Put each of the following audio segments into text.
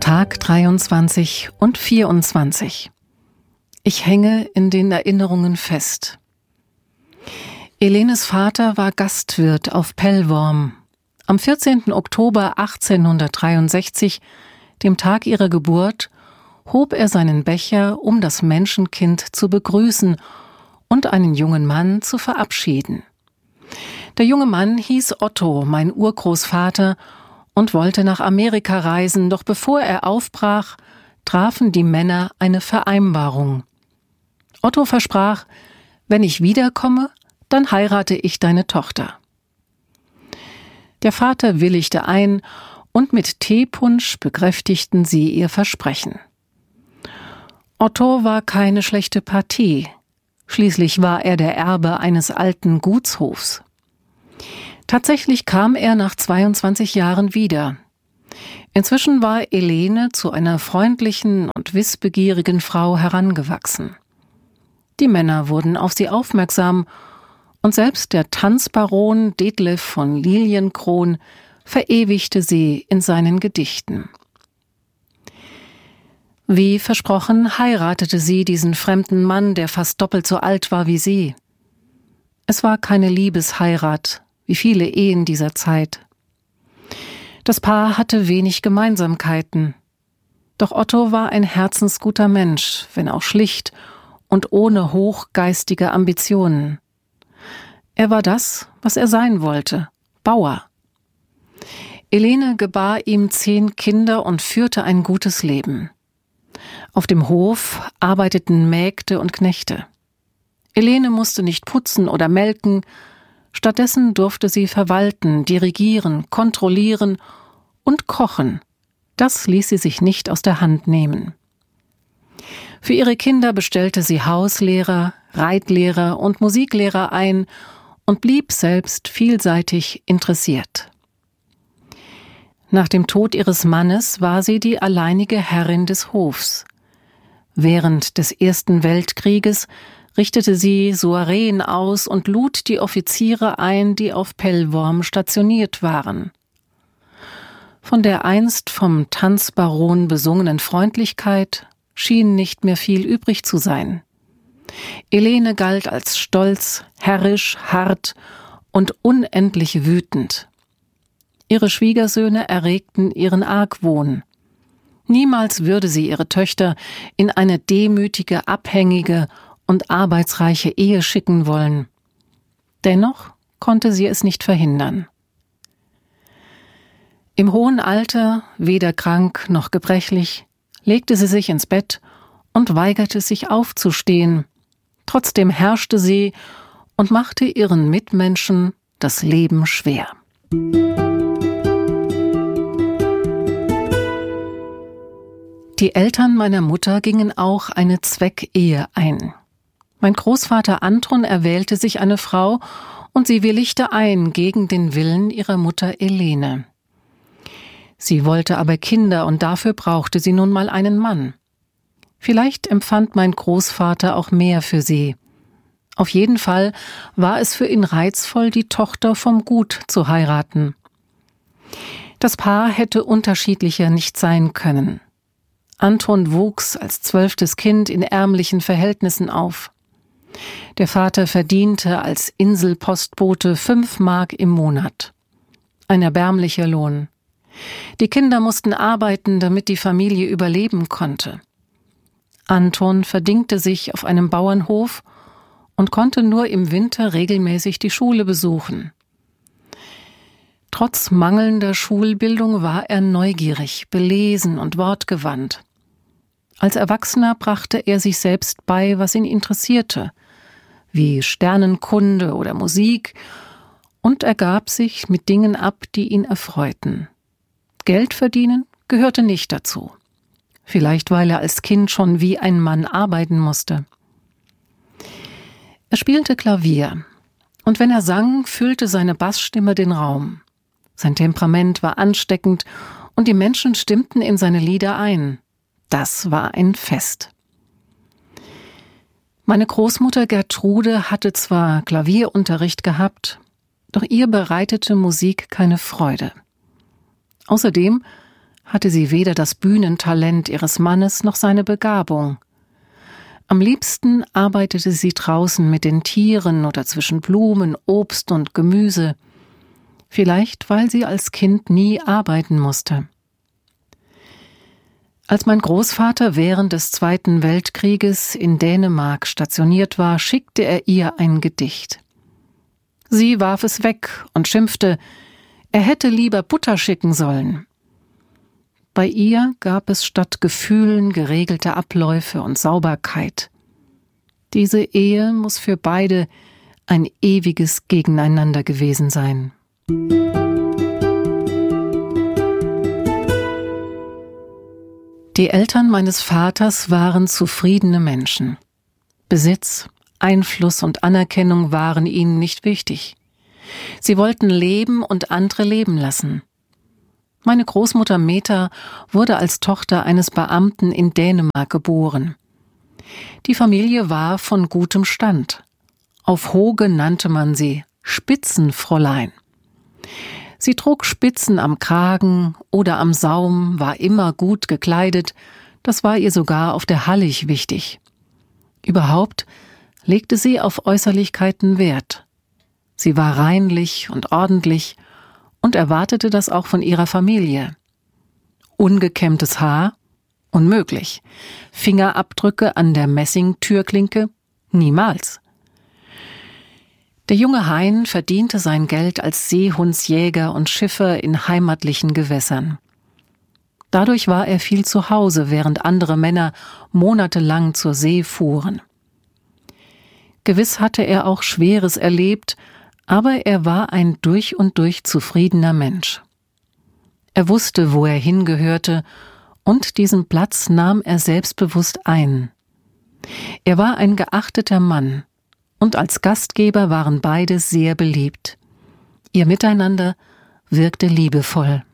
Tag 23 und 24. Ich hänge in den Erinnerungen fest. Elenes Vater war Gastwirt auf Pellworm. Am 14. Oktober 1863, dem Tag ihrer Geburt, hob er seinen Becher, um das Menschenkind zu begrüßen und einen jungen Mann zu verabschieden. Der junge Mann hieß Otto, mein Urgroßvater, und wollte nach Amerika reisen, doch bevor er aufbrach, trafen die Männer eine Vereinbarung. Otto versprach: Wenn ich wiederkomme, dann heirate ich deine Tochter. Der Vater willigte ein, und mit Teepunsch bekräftigten sie ihr Versprechen. Otto war keine schlechte Partie. Schließlich war er der Erbe eines alten Gutshofs. Tatsächlich kam er nach 22 Jahren wieder. Inzwischen war Elene zu einer freundlichen und wissbegierigen Frau herangewachsen. Die Männer wurden auf sie aufmerksam, und selbst der Tanzbaron Detlev von Lilienkron verewigte sie in seinen Gedichten. Wie versprochen heiratete sie diesen fremden Mann, der fast doppelt so alt war wie sie. Es war keine Liebesheirat, wie viele Ehen dieser Zeit. Das Paar hatte wenig Gemeinsamkeiten. Doch Otto war ein herzensguter Mensch, wenn auch schlicht und ohne hochgeistige Ambitionen. Er war das, was er sein wollte: Bauer. Elene gebar ihm 10 Kinder und führte ein gutes Leben. Auf dem Hof arbeiteten Mägde und Knechte. Elene musste nicht putzen oder melken, stattdessen durfte sie verwalten, dirigieren, kontrollieren und kochen. Das ließ sie sich nicht aus der Hand nehmen. Für ihre Kinder bestellte sie Hauslehrer, Reitlehrer und Musiklehrer ein und blieb selbst vielseitig interessiert. Nach dem Tod ihres Mannes war sie die alleinige Herrin des Hofs. Während des Ersten Weltkrieges richtete sie Soireen aus und lud die Offiziere ein, die auf Pellworm stationiert waren. Von der einst vom Tanzbaron besungenen Freundlichkeit schien nicht mehr viel übrig zu sein. Elene galt als stolz, herrisch, hart und unendlich wütend. Ihre Schwiegersöhne erregten ihren Argwohn. Niemals würde sie ihre Töchter in eine demütige, abhängige und arbeitsreiche Ehe schicken wollen. Dennoch konnte sie es nicht verhindern. Im hohen Alter, weder krank noch gebrechlich, legte sie sich ins Bett und weigerte sich aufzustehen. Trotzdem herrschte sie und machte ihren Mitmenschen das Leben schwer. Die Eltern meiner Mutter gingen auch eine Zweckehe ein. Mein Großvater Anton erwählte sich eine Frau und sie willigte ein gegen den Willen ihrer Mutter Elene. Sie wollte aber Kinder und dafür brauchte sie nun mal einen Mann. Vielleicht empfand mein Großvater auch mehr für sie. Auf jeden Fall war es für ihn reizvoll, die Tochter vom Gut zu heiraten. Das Paar hätte unterschiedlicher nicht sein können. Anton wuchs als 12. Kind in ärmlichen Verhältnissen auf. Der Vater verdiente als Inselpostbote 5 Mark im Monat. Ein erbärmlicher Lohn. Die Kinder mussten arbeiten, damit die Familie überleben konnte. Anton verdingte sich auf einem Bauernhof und konnte nur im Winter regelmäßig die Schule besuchen. Trotz mangelnder Schulbildung war er neugierig, belesen und wortgewandt. Als Erwachsener brachte er sich selbst bei, was ihn interessierte, wie Sternenkunde oder Musik, und er gab sich mit Dingen ab, die ihn erfreuten. Geld verdienen gehörte nicht dazu. Vielleicht weil er als Kind schon wie ein Mann arbeiten musste. Er spielte Klavier, und wenn er sang, füllte seine Bassstimme den Raum. Sein Temperament war ansteckend und die Menschen stimmten in seine Lieder ein. Das war ein Fest. Meine Großmutter Gertrude hatte zwar Klavierunterricht gehabt, doch ihr bereitete Musik keine Freude. Außerdem hatte sie weder das Bühnentalent ihres Mannes noch seine Begabung. Am liebsten arbeitete sie draußen mit den Tieren oder zwischen Blumen, Obst und Gemüse, vielleicht weil sie als Kind nie arbeiten musste. Als mein Großvater während des Zweiten Weltkrieges in Dänemark stationiert war, schickte er ihr ein Gedicht. Sie warf es weg und schimpfte, er hätte lieber Butter schicken sollen. Bei ihr gab es statt Gefühlen geregelte Abläufe und Sauberkeit. Diese Ehe muss für beide ein ewiges Gegeneinander gewesen sein. Die Eltern meines Vaters waren zufriedene Menschen. Besitz, Einfluss und Anerkennung waren ihnen nicht wichtig. Sie wollten leben und andere leben lassen. Meine Großmutter Meta wurde als Tochter eines Beamten in Dänemark geboren. Die Familie war von gutem Stand. Auf Hoge nannte man sie Spitzenfräulein. Sie trug Spitzen am Kragen oder am Saum, war immer gut gekleidet, das war ihr sogar auf der Hallig wichtig. Überhaupt legte sie auf Äußerlichkeiten Wert. Sie war reinlich und ordentlich und erwartete das auch von ihrer Familie. Ungekämmtes Haar? Unmöglich. Fingerabdrücke an der Messingtürklinke? Niemals. Der junge Hein verdiente sein Geld als Seehundsjäger und Schiffer in heimatlichen Gewässern. Dadurch war er viel zu Hause, während andere Männer monatelang zur See fuhren. Gewiss hatte er auch Schweres erlebt, aber er war ein durch und durch zufriedener Mensch. Er wusste, wo er hingehörte, und diesen Platz nahm er selbstbewusst ein. Er war ein geachteter Mann, und als Gastgeber waren beide sehr beliebt. Ihr Miteinander wirkte liebevoll.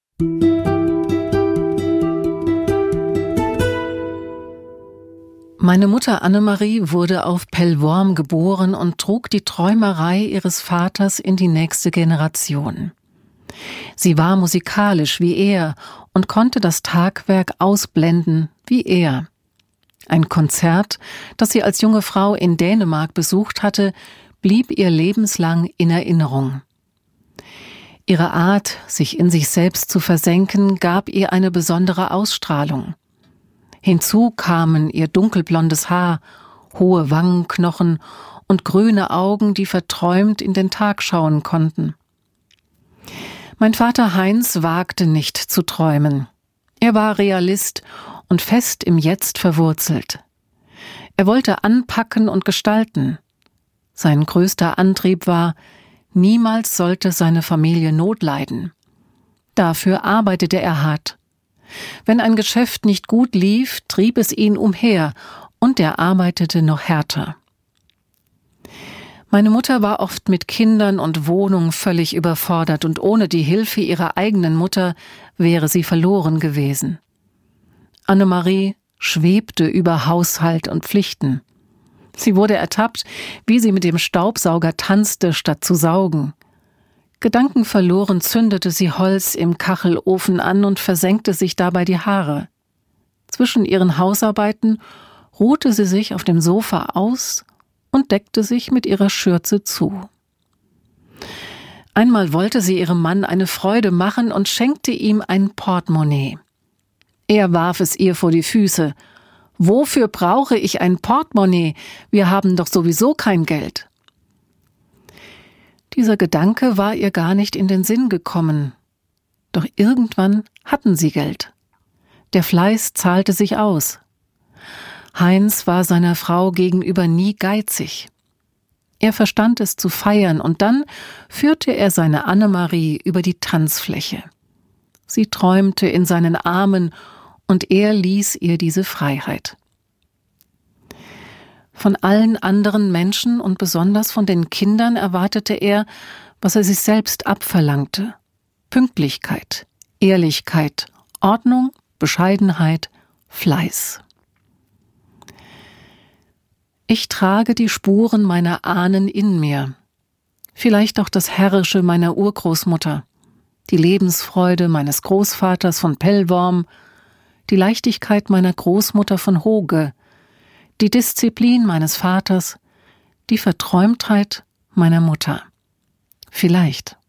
Meine Mutter Annemarie wurde auf Pellworm geboren und trug die Träumerei ihres Vaters in die nächste Generation. Sie war musikalisch wie er und konnte das Tagwerk ausblenden wie er. Ein Konzert, das sie als junge Frau in Dänemark besucht hatte, blieb ihr lebenslang in Erinnerung. Ihre Art, sich in sich selbst zu versenken, gab ihr eine besondere Ausstrahlung. Hinzu kamen ihr dunkelblondes Haar, hohe Wangenknochen und grüne Augen, die verträumt in den Tag schauen konnten. Mein Vater Heinz wagte nicht zu träumen. Er war Realist und fest im Jetzt verwurzelt. Er wollte anpacken und gestalten. Sein größter Antrieb war, niemals sollte seine Familie Not leiden. Dafür arbeitete er hart. Wenn ein Geschäft nicht gut lief, trieb es ihn umher und er arbeitete noch härter. Meine Mutter war oft mit Kindern und Wohnung völlig überfordert und ohne die Hilfe ihrer eigenen Mutter wäre sie verloren gewesen. Annemarie schwebte über Haushalt und Pflichten. Sie wurde ertappt, wie sie mit dem Staubsauger tanzte, statt zu saugen. Gedankenverloren zündete sie Holz im Kachelofen an und versenkte sich dabei die Haare. Zwischen ihren Hausarbeiten ruhte sie sich auf dem Sofa aus und deckte sich mit ihrer Schürze zu. Einmal wollte sie ihrem Mann eine Freude machen und schenkte ihm ein Portemonnaie. Er warf es ihr vor die Füße. »Wofür brauche ich ein Portemonnaie? Wir haben doch sowieso kein Geld.« Dieser Gedanke war ihr gar nicht in den Sinn gekommen. Doch irgendwann hatten sie Geld. Der Fleiß zahlte sich aus. Heinz war seiner Frau gegenüber nie geizig. Er verstand es zu feiern und dann führte er seine Annemarie über die Tanzfläche. Sie träumte in seinen Armen und er ließ ihr diese Freiheit. Von allen anderen Menschen und besonders von den Kindern erwartete er, was er sich selbst abverlangte: Pünktlichkeit, Ehrlichkeit, Ordnung, Bescheidenheit, Fleiß. Ich trage die Spuren meiner Ahnen in mir, vielleicht auch das Herrische meiner Urgroßmutter. die Lebensfreude meines Großvaters von Pellworm, die Leichtigkeit meiner Großmutter von Hoge, die Disziplin meines Vaters, die Verträumtheit meiner Mutter. Vielleicht.